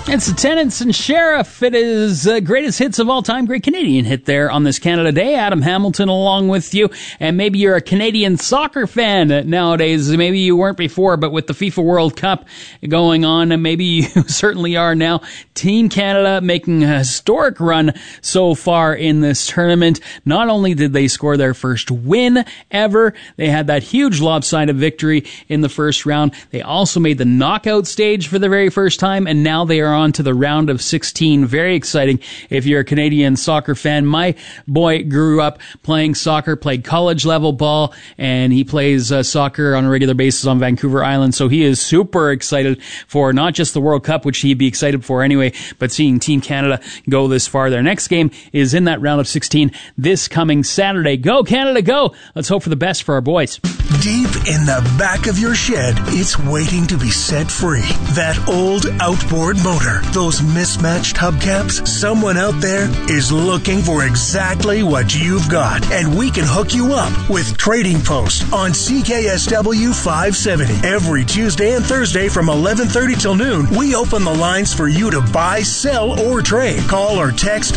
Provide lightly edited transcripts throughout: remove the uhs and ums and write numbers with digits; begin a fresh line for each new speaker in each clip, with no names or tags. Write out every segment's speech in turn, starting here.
It's the Tenants and Sheriff. It is greatest hits of all time. Great Canadian hit there on this Canada Day. Adam Hamilton along with you. And maybe you're a Canadian soccer fan nowadays. Maybe you weren't before, but with the FIFA World Cup going on, maybe you certainly are now. Team Canada making a historic run so far in this tournament. Not only did they score their first win ever, they had that huge lopsided victory in the first round. They also made the knockout stage for the very first time, and now they are on to the round of 16. Very exciting if you're a Canadian soccer fan. My boy grew up playing soccer, played college level ball, and he plays soccer on a regular basis on Vancouver Island. So he is super excited for not just the World Cup, which he'd be excited for anyway, but seeing Team Canada go this far. Their next game is in that round of 16 this coming Saturday. Go Canada, go! Let's hope for the best for our boys.
Deep in the back of your shed, it's waiting to be set free. That old outboard motor, those mismatched hubcaps, someone out there is looking for exactly what you've got. And we can hook you up with Trading Post on CKSW 570. Every Tuesday and Thursday from 11:30 till noon, we open the lines for you to buy, sell, or trade. Call or text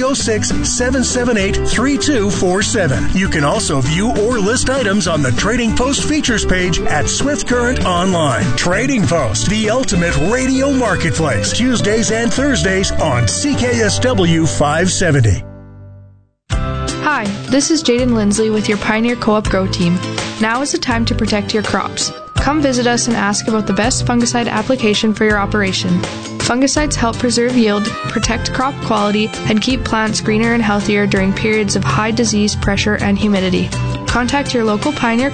306-778-3247. You can also view or list items on the Trading Post features page at Swift Current Online. Trading Post, the ultimate radio marketplace. Tuesdays and Thursdays on CKSW 570.
Hi, this is Jaden Lindsley with your Pioneer Co-op Grow Team. Now is the time to protect your crops. Come visit us and ask about the best fungicide application for your operation. Fungicides help preserve yield, protect crop quality, and keep plants greener and healthier during periods of high disease pressure and humidity. Contact your local Pioneer